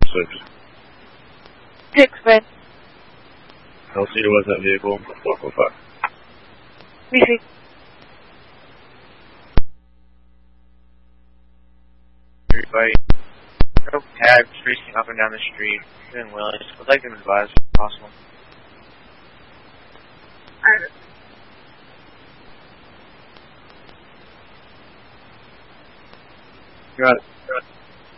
Swift. 6 red. LC to what's that vehicle? 445. BC. Everybody, no tags racing up and down the street, doing wheelies. Would like them advised if possible. Alright. Got it.